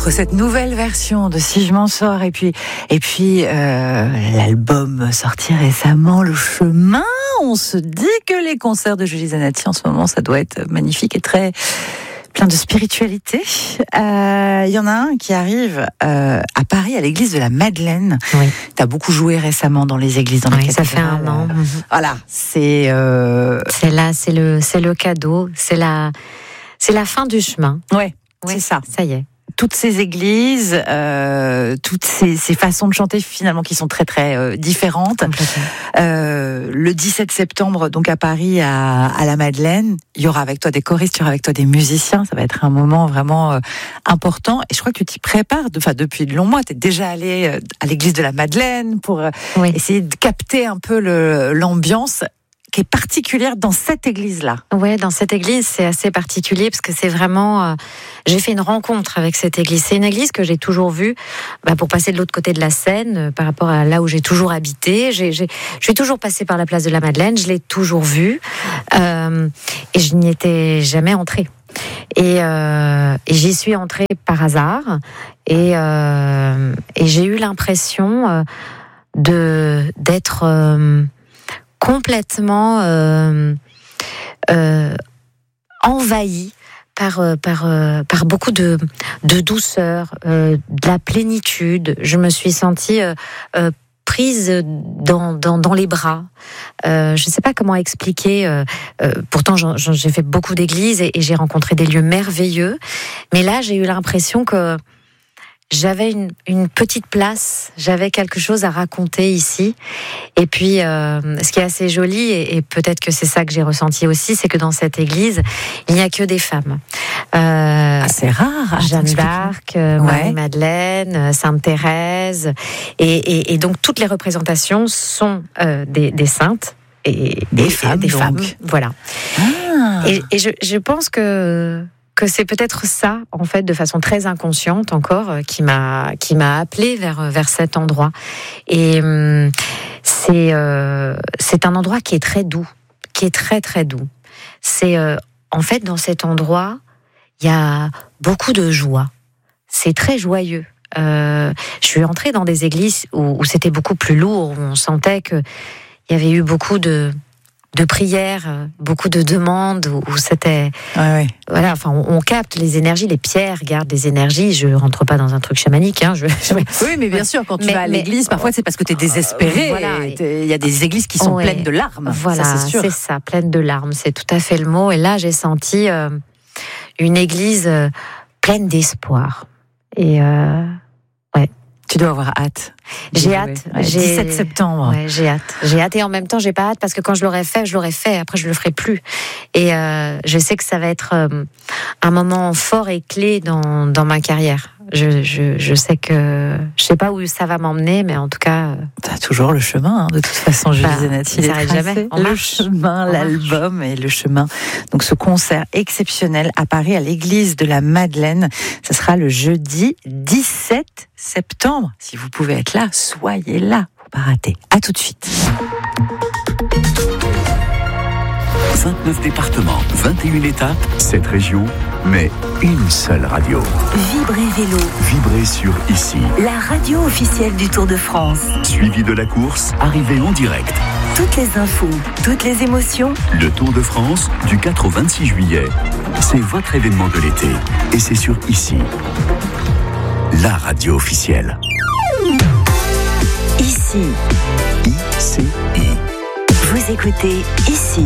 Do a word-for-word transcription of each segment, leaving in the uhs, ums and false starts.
entre cette nouvelle version de Si je m'en sors et puis, et puis euh, l'album sorti récemment, Le Chemin, on se dit que les concerts de Julie Zenati en ce moment, ça doit être magnifique et très plein de spiritualité. Il euh, y en a un qui arrive euh, à Paris, à l'église de la Madeleine. Oui. Tu as beaucoup joué récemment dans les églises, dans oui, les ça fait un an. Voilà, c'est... Euh... C'est là, c'est le, c'est le cadeau, c'est la, c'est la fin du chemin. Ouais, ouais, c'est ça. Ça y est. Toutes ces églises, euh, toutes ces, ces façons de chanter finalement qui sont très très euh, différentes. Euh, le dix-sept septembre, donc à Paris, à, à la Madeleine, il y aura avec toi des choristes, il y aura avec toi des musiciens. Ça va être un moment vraiment euh, important. Et je crois que tu t'y prépares. Enfin, de, depuis de longs mois, tu es déjà allé euh, à l'église de la Madeleine pour euh, oui. essayer de capter un peu le, l'ambiance qui est particulière dans cette église-là. Ouais, dans cette église, c'est assez particulier parce que c'est vraiment... Euh, j'ai fait une rencontre avec cette église. C'est une église que j'ai toujours vue bah, pour passer de l'autre côté de la Seine, euh, par rapport à là où j'ai toujours habité. J'ai, j'ai, je suis toujours passée par la place de la Madeleine, je l'ai toujours vue euh, et je n'y étais jamais entrée. Et, euh, et j'y suis entrée par hasard et, euh, et j'ai eu l'impression euh, de, d'être... Euh, complètement euh, euh, envahi par par par beaucoup de de douceur, euh, de la plénitude. Je me suis sentie euh, euh, prise dans dans dans les bras. Euh, je ne sais pas comment expliquer. Euh, euh, pourtant, j'en, j'en, j'ai fait beaucoup d'églises et, et j'ai rencontré des lieux merveilleux. Mais là, j'ai eu l'impression que j'avais une, une petite place, j'avais quelque chose à raconter ici. Et puis, euh, ce qui est assez joli, et, et peut-être que c'est ça que j'ai ressenti aussi, c'est que dans cette église, il n'y a que des femmes. Euh, ah, c'est rare. Jeanne d'Arc, euh, ouais. Marie-Madeleine, Sainte-Thérèse. Et, et, et donc, toutes les représentations sont euh, des, des saintes. Et, des et, femmes, et des donc. femmes. Voilà. Ah. Et, et je, je pense que... que c'est peut-être ça, en fait, de façon très inconsciente encore, qui m'a qui m'a appelée vers vers cet endroit. Et hum, c'est euh, c'est un endroit qui est très doux, qui est très très doux. C'est euh, en fait dans cet endroit, il y a beaucoup de joie. C'est très joyeux. Euh, je suis entrée dans des églises où, où c'était beaucoup plus lourd, où on sentait que il y avait eu beaucoup de de prières, beaucoup de demandes, où c'était... Ouais, ouais. Voilà, enfin, on, on capte les énergies, les pierres gardent des énergies. Je rentre pas dans un truc chamanique. Hein, je, je... Oui, mais bien sûr, quand tu mais, vas à l'église, mais, parfois c'est parce que tu es désespéré. Euh, voilà. Il y a des églises qui sont ouais, pleines de larmes. Voilà, ça, c'est sûr. C'est ça, pleines de larmes. C'est tout à fait le mot. Et là, j'ai senti euh, une église euh, pleine d'espoir. Et... Euh, ouais. Tu dois avoir hâte. J'ai hâte. Ouais, j'ai... dix-sept septembre. Ouais, j'ai hâte. J'ai hâte et en même temps, j'ai pas hâte parce que quand je l'aurai fait, je l'aurai fait. Après, je le ferai plus. Et euh, je sais que ça va être euh, un moment fort et clé dans dans ma carrière. Je je je sais que je sais pas où ça va m'emmener, mais en tout cas. Euh... T'as toujours le chemin, hein, de toute façon, Julie bah, Zenati. Ça s'arrête jamais. Le chemin, On l'album marche. et le chemin. Donc ce concert exceptionnel à Paris, à l'église de la Madeleine, ce sera le jeudi dix-sept septembre. Si vous pouvez être là, soyez là, faut pas rater. À tout de suite. vingt-neuf départements, vingt et une étapes, sept régions, mais une seule radio. Vibrez Vélo. Vibrez sur Ici. La radio officielle du Tour de France. Suivi de la course, arrivée en direct. Toutes les infos, toutes les émotions. Le Tour de France, du quatre au vingt-six juillet. C'est votre événement de l'été. Et c'est sur Ici. La radio officielle. Ici. I C I. Vous écoutez Ici.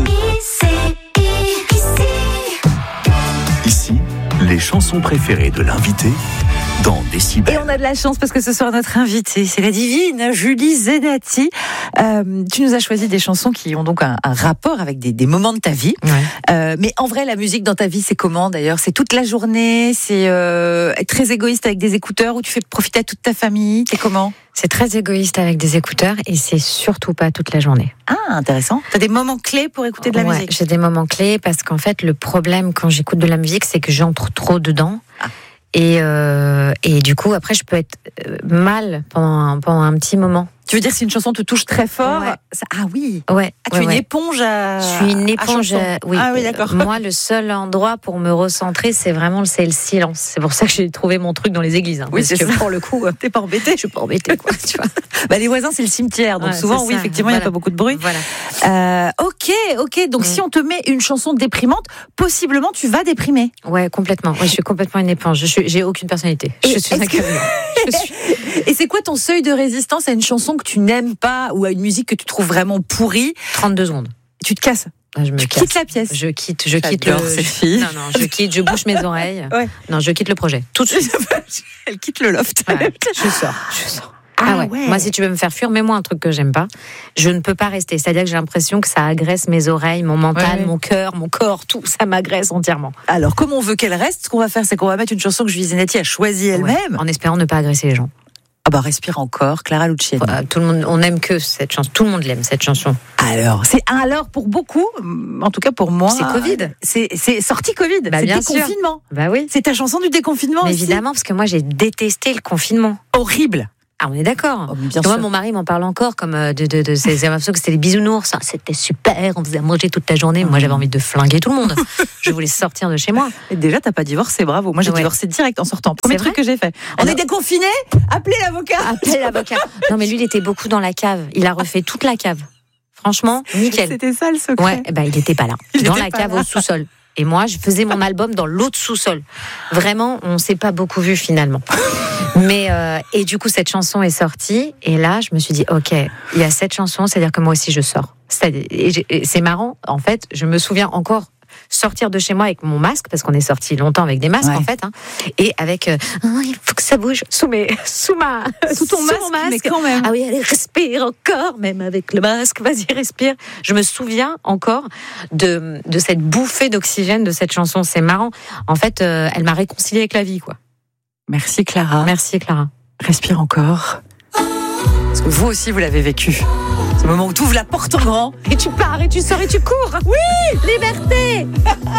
Ici, les chansons préférées de l'invité dans Décibel. Et on a de la chance parce que ce soir notre invitée, c'est la divine Julie Zenati. Euh, tu nous as choisi des chansons qui ont donc un, un rapport avec des, des moments de ta vie. Ouais. Euh, mais en vrai, la musique dans ta vie, c'est comment d'ailleurs? C'est toute la journée? C'est euh, être très égoïste avec des écouteurs ou tu fais profiter à toute ta famille? C'est comment? C'est très égoïste avec des écouteurs et c'est surtout pas toute la journée. Ah, intéressant. T'as des moments clés pour écouter de la ouais, musique? J'ai des moments clés parce qu'en fait, le problème quand j'écoute de la musique, c'est que j'entre trop dedans. Ah. Et, euh, et du coup, après, je peux être mal pendant un, pendant un petit moment. Tu veux dire si une chanson te touche très fort, Ouais. ça- ah oui. Ouais. Ah, tu ouais, es une ouais. éponge à. Je suis une à éponge. chanson. euh, oui. Ah oui, d'accord. Moi, le seul endroit pour me recentrer, c'est vraiment c'est le silence. C'est pour ça que j'ai trouvé mon truc dans les églises. Hein, Oui, parce c'est que ça. pour le coup, euh, T'es pas embêté. je suis pas embêtée, quoi. Tu vois. Bah, les voisins, c'est le cimetière, donc Ouais, souvent, c'est oui, ça. effectivement, il n'y a Voilà. pas beaucoup de bruit. Voilà. Euh, ok, ok. Donc, Mm. si on te met une chanson déprimante, possiblement, tu vas déprimer. Ouais, complètement. Ouais, je suis complètement une éponge. Je suis, j'ai aucune personnalité. Et je suis est-ce un que- camion. Je suis. Et c'est quoi ton seuil de résistance à une chanson que tu n'aimes pas ou à une musique que tu trouves vraiment pourrie? trente-deux secondes. Tu te casses. Ah, je me Tu casse. quittes la pièce. Je quitte, je quitte le. J'adore cette fille. Non, non, je quitte, je bouche mes oreilles. Ouais. Non, je quitte le projet. Tout de suite. Elle quitte le loft. Ouais, je sors. Je sors. Ah Ah ouais. ouais. Moi, si tu veux me faire fuir, mets-moi un truc que j'aime pas. Je ne peux pas rester. C'est-à-dire que j'ai l'impression que ça agresse mes oreilles, mon mental, Ouais, ouais. mon cœur, mon corps, tout. Ça m'agresse entièrement. Alors, comme on veut qu'elle reste, ce qu'on va faire, c'est qu'on va mettre une chanson que Julie Zenati a choisie elle-même. Ouais. En espérant ne pas agresser les gens. Ah bah, respire encore, Clara Luciani. Euh, tout le monde, on aime que cette chanson. Tout le monde l'aime cette chanson. Alors, c'est alors pour beaucoup, en tout cas pour moi. C'est Covid. C'est c'est sorti Covid. Bah, c'est bien sûr. déconfinement. Bah oui. C'est ta chanson du déconfinement Mais aussi. évidemment, parce que moi, j'ai détesté le confinement. Horrible. Ah, on est d'accord. Oh, mais bien Parce que moi, sûr. mon mari m'en parle encore comme euh, de, de, de ces j'ai l'impression que c'était des bisounours. Ah, c'était super, on faisait à manger toute la journée. Moi, j'avais envie de flinguer tout le monde. Je voulais sortir de chez moi. Et déjà, t'as pas divorcé, bravo. Moi, j'ai Ouais. divorcé direct en sortant. Premier C'est truc que j'ai fait. On Alors- est déconfinés. Appelez l'avocat. Appelez l'avocat. Non, mais lui, il était beaucoup dans la cave. Il a refait toute la cave. Franchement, nickel. C'était ça le secret. Ouais, eh ben, il n'était pas là. Il dans était la pas cave là. au sous-sol. Et moi, je faisais mon album dans l'autre sous-sol. Vraiment, on s'est pas beaucoup vu finalement. Mais euh, et du coup, cette chanson est sortie. Et là, je me suis dit, ok, il y a cette chanson, c'est-à-dire que moi aussi, je sors. C'est-à-dire- Et j'ai- et c'est marrant. En fait, je me souviens encore sortir de chez moi avec mon masque, parce qu'on est sorti longtemps avec des masques Ouais. en fait, hein, et avec euh, oh, il faut que ça bouge sous mes sous ma Sous ton masque, mon mais quand même. Ah oui, allez, respire encore, même avec le masque, vas-y, respire. Je me souviens encore de, de cette bouffée d'oxygène de cette chanson. C'est marrant. En fait, euh, elle m'a réconciliée avec la vie, quoi. Merci Clara. Merci, Clara. Respire encore. Parce que vous aussi, vous l'avez vécu. Ce moment où tu ouvres la porte en grand. Et tu pars, et tu sors, et tu cours. Oui, liberté.